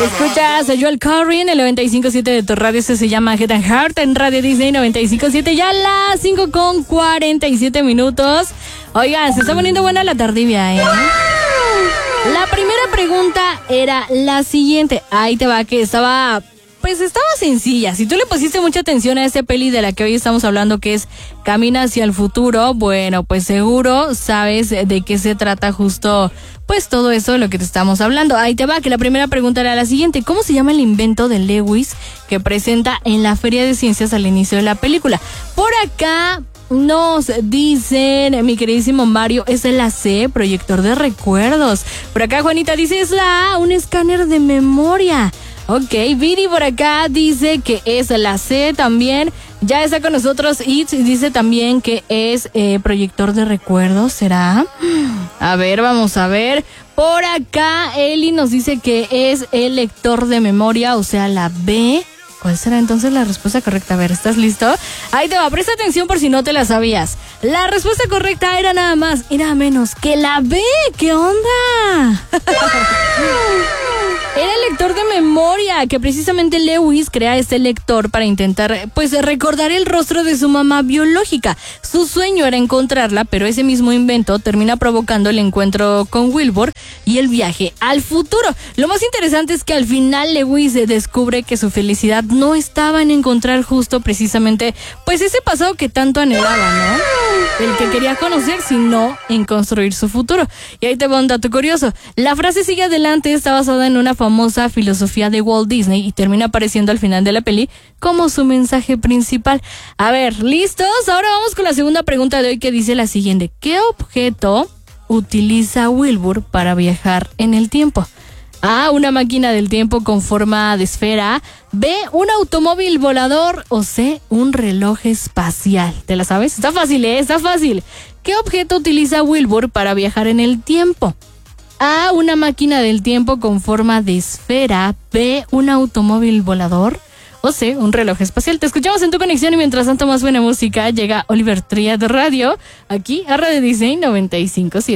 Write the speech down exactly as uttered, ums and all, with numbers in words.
Escuchas a Joel Corry en el noventa y cinco punto siete de tu radio. Este se llama Head and Heart en Radio Disney noventa y cinco punto siete. Ya a las cinco con cuarenta y siete minutos. Oigan, se está poniendo buena la tardivia, ¿eh? La primera pregunta era la siguiente. Ahí te va, que estaba... Pues estaba sencilla. Si tú le pusiste mucha atención a esta peli de la que hoy estamos hablando, que es Camina hacia el futuro, bueno, pues seguro sabes de qué se trata justo, pues todo eso de lo que te estamos hablando. Ahí te va, que la primera pregunta era la siguiente. ¿Cómo se llama el invento de Lewis que presenta en la Feria de Ciencias al inicio de la película? Por acá nos dicen, mi queridísimo Mario, es la C, proyector de recuerdos. Por acá Juanita dice, es la A, un escáner de memoria. Ok, Viri por acá dice que es la C también. Ya está con nosotros y dice también que es eh, proyector de recuerdos. ¿Será? A ver, vamos a ver. Por acá Eli nos dice que es el lector de memoria, o sea, la B. ¿Cuál será entonces la respuesta correcta? A ver, ¿estás listo? Ahí te va, presta atención por si no te la sabías. La respuesta correcta era nada más y nada menos que la B. ¿Qué onda? Era el lector de memoria, que precisamente Lewis crea este lector para intentar, pues, recordar el rostro de su mamá biológica. Su sueño era encontrarla, pero ese mismo invento termina provocando el encuentro con Wilbur y el viaje al futuro. Lo más interesante es que al final Lewis descubre que su felicidad no estaba en encontrar justo precisamente, pues, ese pasado que tanto anhelaba, ¿no? El que quería conocer, sino en construir su futuro. Y ahí te va un dato curioso. La frase sigue adelante está basada en una famosa filosofía de Walt Disney y termina apareciendo al final de la peli como su mensaje principal. A ver, ¿listos? Ahora vamos con la segunda pregunta de hoy, que dice la siguiente. ¿Qué objeto utiliza Wilbur para viajar en el tiempo? A, una máquina del tiempo con forma de esfera. B, un automóvil volador. O C, un reloj espacial. ¿Te la sabes? Está fácil, ¿eh? Está fácil. ¿Qué objeto utiliza Wilbur para viajar en el tiempo? A, una máquina del tiempo con forma de esfera. B, un automóvil volador. O C, un reloj espacial. Te escuchamos en tu conexión y mientras tanto más buena música. Llega Oliver Tria de Radio, aquí a Radio Disney noventa y cinco punto siete.